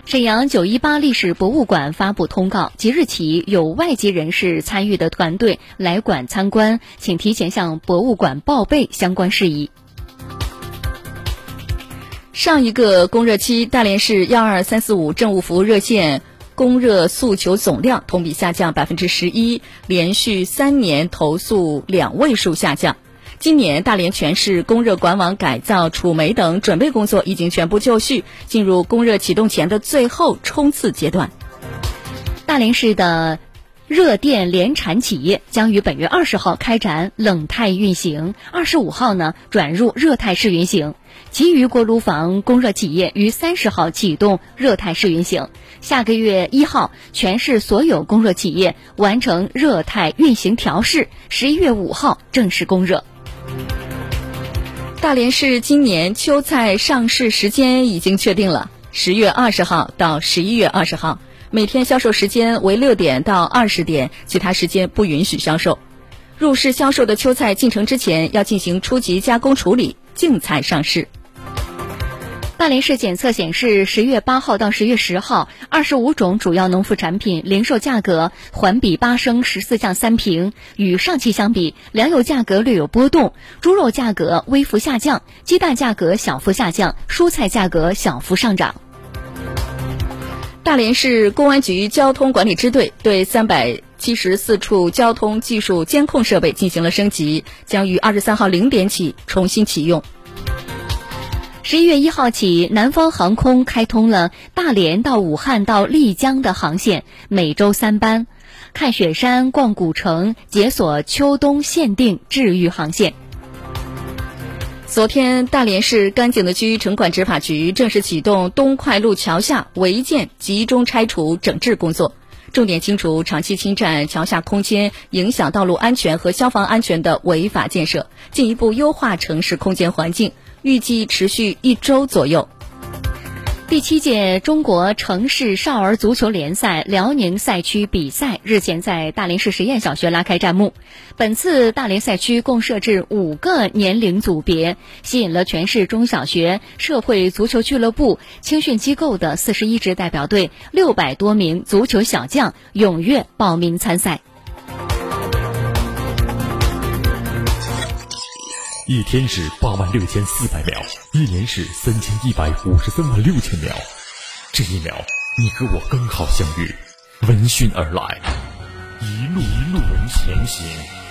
沈阳918历史博物馆发布通告，即日起有外籍人士参与的团队来馆参观，请提前向博物馆报备相关事宜。 上一个供热期，大连市12345政务服务热线供热诉求总量同比下降11%，连续3年投诉2位数下降。今年大连全市供热管网改造、储煤等准备工作已经全部就绪，进入供热启动前的最后冲刺阶段。 大连市的热电联产企业将于本月20号开展冷态运行，25号呢转入热态试运行，其余锅炉房供热企业于30号启动热态试运行。下个月1号，全市所有供热企业完成热态运行调试，11月5号正式供热。 大连市今年秋菜上市时间已经确定了，10月20号到11月20号，每天销售时间为6点到20点，其他时间不允许销售。入市销售的秋菜进城之前要进行初级加工处理，净菜上市。 大连市检测显示，10月8号到10月10号，25种主要农副产品零售价格环比8升14降3平，与上期相比，粮油价格略有波动，猪肉价格微幅下降，鸡蛋价格小幅下降，蔬菜价格小幅上涨。 大连市公安局交通管理支队对374处交通技术监控设备进行了升级，将于23号0点起重新启用。 11月1号起，南方航空开通了大连到武汉到丽江的航线，每周3班，看雪山、逛古城，解锁秋冬限定治愈航线。 昨天，大连市甘井的区城管执法局正式启动东快路桥下违建集中拆除整治工作，重点清除长期侵占桥下空间、影响道路安全和消防安全的违法建设，进一步优化城市空间环境，预计持续1周左右。 第7届中国城市少儿足球联赛辽宁赛区比赛日前在大连市实验小学拉开战幕。本次大连赛区共设置5个年龄组别，吸引了全市中小学、社会足球俱乐部、青训机构的41支代表队，600多名足球小将踊跃报名参赛。 一天是86400秒，一年是31536000秒。这一秒，你和我刚好相遇，闻讯而来，一路前行。